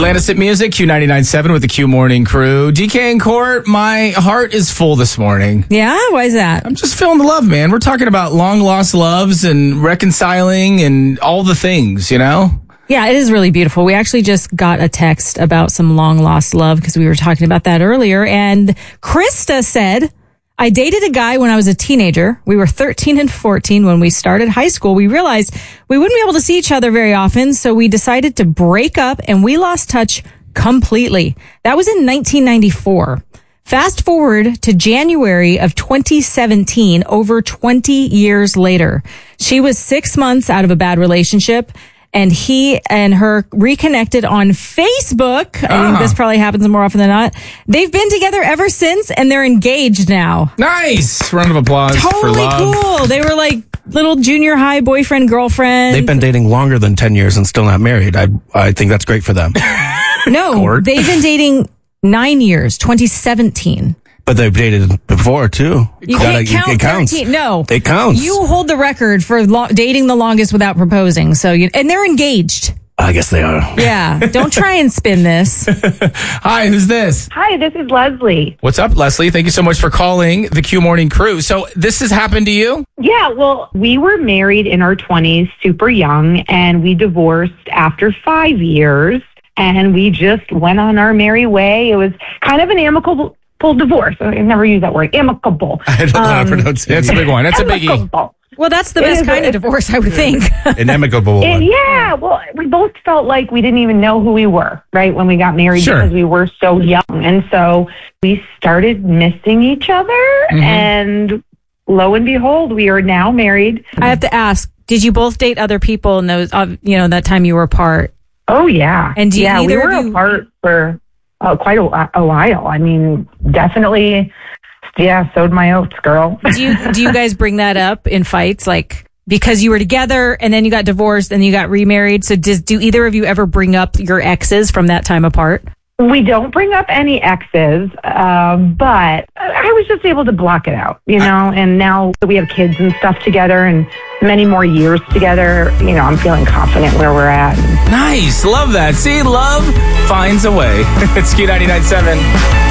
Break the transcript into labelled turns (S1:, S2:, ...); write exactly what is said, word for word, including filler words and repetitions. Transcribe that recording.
S1: Atlantis Hit Music, Q ninety-nine point seven with the Q Morning Crew. D K and Court, my heart is full this morning.
S2: Yeah? Why is that?
S1: I'm just feeling the love, man. We're talking about long-lost loves and reconciling and all the things, you know?
S2: Yeah, it is really beautiful. We actually just got a text about some long-lost love because we were talking about that earlier. And Krista said, I dated a guy when I was a teenager. We were thirteen and fourteen when we started high school. We realized we wouldn't be able to see each other very often, so we decided to break up and we lost touch completely. That was in nineteen ninety-four. Fast forward to January of twenty seventeen, over twenty years later. She was six months out of a bad relationship, and he and her reconnected on Facebook. I think this probably happens more often than not. They've been together ever since, and they're engaged now.
S1: Nice! Round of applause for
S2: Totally
S1: love.
S2: cool. They were like little junior high boyfriend, girlfriend.
S3: They've been dating longer than ten years and still not married. I I think that's great for them.
S2: No,
S3: Court.
S2: they've been dating nine years, twenty seventeen.
S3: But they've dated before, too.
S2: You
S3: Gotta-
S2: can't count
S3: it counts.
S2: thirteen. No.
S3: It counts.
S2: You hold the record for lo- dating the longest without proposing. So you, and they're engaged.
S3: I guess they are.
S2: Yeah. Don't try and spin this.
S1: Hi, who's this?
S4: Hi, this is Leslie.
S1: What's up, Leslie? Thank you so much for calling the Q Morning Crew. So this has happened to you?
S4: Yeah, well, we were married in our twenties, super young, and we divorced after five years, and we just went on our merry way. It was kind of an amicable divorce. I never use that word, amicable.
S3: I don't know how to
S4: Um,
S3: pronounce it.
S1: That's a big one. That's a biggie.
S4: amicable.
S2: Well, that's the
S4: It
S2: best
S4: is
S2: kind
S4: a-
S2: of divorce, I would think.
S3: An amicable
S4: And
S3: one.
S4: yeah, well, we both felt like we didn't even know who we were, right, when we got married
S1: Sure.
S4: because we were so young. And so we started missing each other, and lo and behold, we are now married.
S2: I have to ask, did you both date other people in those, uh, you know, that time you were apart?
S4: Oh, yeah.
S2: And do
S4: yeah, we
S2: either
S4: were
S2: of you-
S4: apart for uh, quite a, whi- a while. I mean, definitely, yeah, sowed my oats, girl.
S2: Do you, do you guys bring that up in fights? Like, because you were together and then you got divorced and you got remarried. So does, do either of you ever bring up your exes from that time apart?
S4: We don't bring up any exes, um, but I was just able to block it out, you know, and now that we have kids and stuff together and many more years together, you know, I'm feeling confident where we're at.
S1: Nice. Love that. See, love finds a way. It's Q ninety-nine point seven.